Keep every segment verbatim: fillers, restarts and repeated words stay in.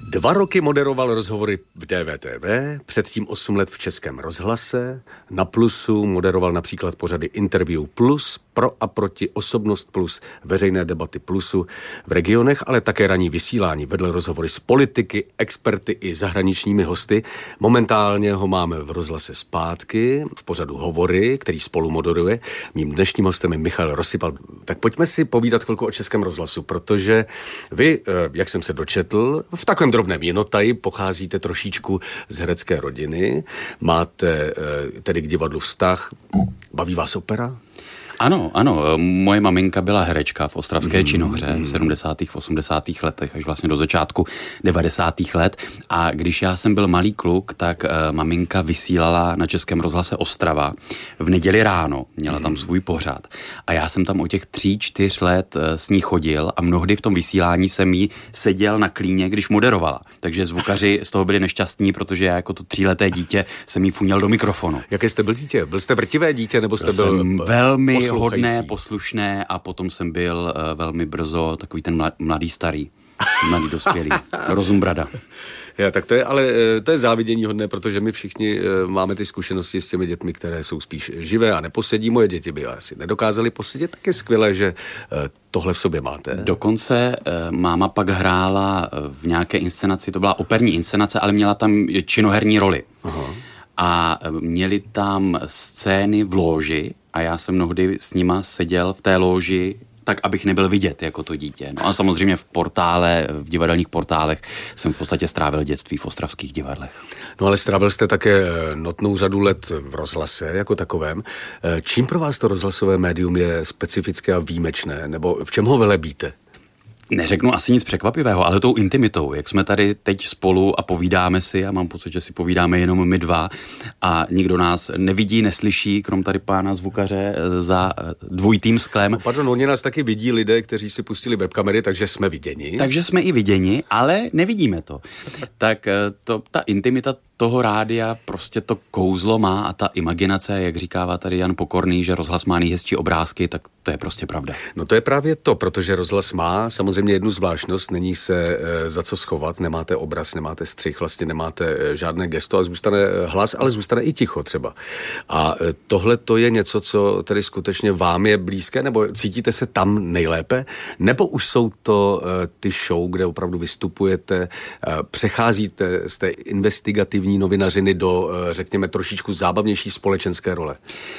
Dva roky moderoval rozhovory v D V T V, předtím osm let v Českém rozhlase, na Plusu moderoval například pořady Interview Plus, Pro a proti, Osobnost Plus, veřejné debaty Plusu v regionech, ale také ranní vysílání. Vedl rozhovory s politiky, experty i zahraničními hosty. Momentálně ho máme v rozhlase zpátky, v pořadu Hovory, který spolu moderuje. Mým dnešním hostem je Michal Rosypal. Tak pojďme si povídat chvilku o Českém rozhlasu, protože vy, jak jsem se dočetl, v takovém drobném jenotaji pocházíte trošičku z herecké rodiny, máte tedy k divadlu vztah. Baví vás opera? Ano, ano. Moje maminka byla herečka v ostravské mm, činohře v sedmdesátých, osmdesátých letech, až vlastně do začátku devadesátých let. A když já jsem byl malý kluk, tak uh, maminka vysílala na Českém rozhlase Ostrava v neděli ráno. Měla tam svůj pořad. A já jsem tam o těch tří, čtyř let uh, s ní chodil a mnohdy v tom vysílání jsem jí seděl na klíně, když moderovala. Takže zvukaři z toho byli nešťastní, protože já jako to tříleté dítě jsem jí funěl do mikrofonu. Jaké jste byl dítě? Byl jste vrtivé dítě, nebo jste byl, byl velmi hodné, poslušné a potom jsem byl uh, velmi brzo takový ten mlad, mladý starý, mladý dospělý, rozumbrada. Já, tak to je, ale to je závidění hodné, protože my všichni uh, máme ty zkušenosti s těmi dětmi, které jsou spíš živé a neposedí. Moje děti by asi nedokázali posedět, tak je skvělé, že uh, tohle v sobě máte. Dokonce uh, máma pak hrála v nějaké inscenaci, to byla operní inscenace, ale měla tam činoherní roli. Aha. A měli tam scény v lóži a já jsem mnohdy s nima seděl v té lóži tak, abych nebyl vidět jako to dítě. No a samozřejmě v portále, v divadelních portálech jsem v podstatě strávil dětství v ostravských divadlech. No ale strávil jste také notnou řadu let v rozhlase jako takovém. Čím pro vás to rozhlasové médium je specifické a výjimečné? Nebo v čem ho velebíte? Neřeknu asi nic překvapivého, ale tou intimitou, jak jsme tady teď spolu a povídáme si, a mám pocit, že si povídáme jenom my dva a nikdo nás nevidí, neslyší, krom tady pána zvukaře za dvojitým sklem. No, pardon, oni nás taky vidí lidé, kteří si pustili webkamery, takže jsme viděni. Takže jsme i viděni, ale nevidíme to. Tak to, ta intimita toho rádia prostě to kouzlo má a ta imaginace, jak říkává tady Jan Pokorný, že rozhlas má nejhezčí obrázky, tak to je prostě pravda. No to je právě to, protože rozhlas má samozřejmě jednu zvláštnost, není se e, za co schovat, nemáte obraz, nemáte střih, vlastně nemáte e, žádné gesto a zůstane hlas, ale zůstane i ticho třeba. A e, tohle to je něco, co tedy skutečně vám je blízké, nebo cítíte se tam nejlépe, nebo už jsou to e, ty show, kde opravdu vystupujete, e, přecházíte z té investigativní novinařiny do, řekněme, trošičku zábavnější společenské role?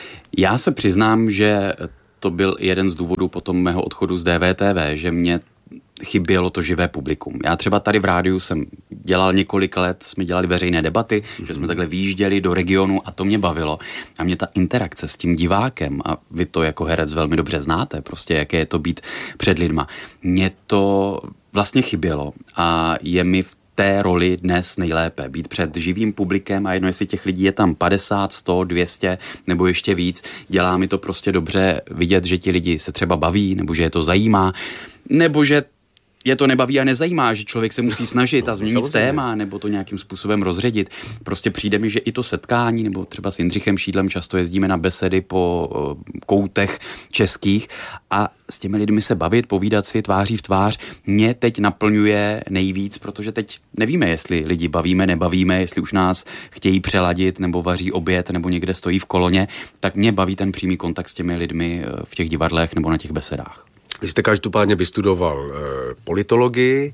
Já se přiznám, že to byl jeden z důvodů potom mého odchodu z D V T V, že mě chybělo to živé publikum. Já třeba tady v rádiu jsem dělal několik let, jsme dělali veřejné debaty, mm-hmm. že jsme takhle vyjížděli do regionu a to mě bavilo. A mě ta interakce s tím divákem, a vy to jako herec velmi dobře znáte, prostě jaké je to být před lidma, mě to vlastně chybělo a je mi v té roli dnes nejlépe. Být před živým publikem a jedno, jestli těch lidí je tam padesát, sto, dvě stě nebo ještě víc, dělá mi to prostě dobře vidět, že ti lidi se třeba baví, nebo že je to zajímá, nebo že je to nebaví a nezajímá, že člověk se musí snažit a změnit téma nebo to nějakým způsobem rozředit. Prostě přijde mi, že i to setkání, nebo třeba s Jindřichem Šídlem často jezdíme na besedy po koutech českých a s těmi lidmi se bavit, povídat si tváří v tvář, mě teď naplňuje nejvíc, protože teď nevíme, jestli lidi bavíme, nebavíme, jestli už nás chtějí přeladit, nebo vaří oběd, nebo někde stojí v koloně, tak mě baví ten přímý kontakt s těmi lidmi v těch divadlech nebo na těch besedách. Vy jste každopádně vystudoval e, politologii.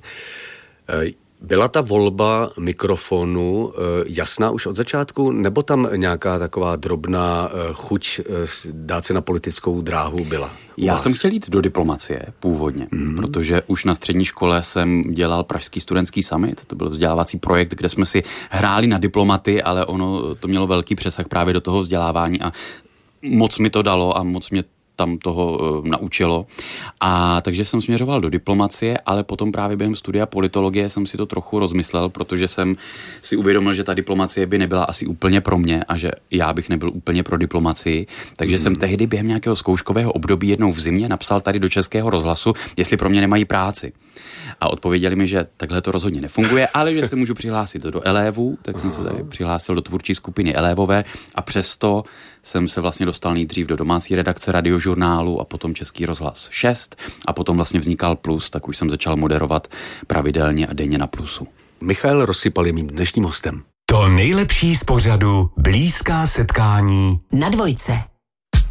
E, byla ta volba mikrofonu e, jasná už od začátku, nebo tam nějaká taková drobná e, chuť e, dát se na politickou dráhu byla? Já vás? jsem chtěl jít do diplomacie původně, mm. protože už na střední škole jsem dělal Pražský studentský summit, to byl vzdělávací projekt, kde jsme si hráli na diplomaty, ale ono to mělo velký přesah právě do toho vzdělávání a moc mi to dalo a moc mě tam toho uh, naučilo. A takže jsem směřoval do diplomacie, ale potom právě během studia politologie jsem si to trochu rozmyslel, protože jsem si uvědomil, že ta diplomacie by nebyla asi úplně pro mě a že já bych nebyl úplně pro diplomacii. Takže mm. jsem tehdy během nějakého zkouškového období jednou v zimě napsal tady do Českého rozhlasu, jestli pro mě nemají práci. A odpověděli mi, že takhle to rozhodně nefunguje, ale že se můžu přihlásit do Elévu, tak jsem se tady přihlásil do tvůrčí skupiny Elévové a přesto jsem se vlastně dostal nejdřív do domácí redakce Radiožurnálu a potom Český rozhlas šest a potom vlastně vznikal Plus, tak už jsem začal moderovat pravidelně a denně na Plusu. Michael Rosypal je mým dnešním hostem. To nejlepší z pořadu Blízká setkání na Dvojce.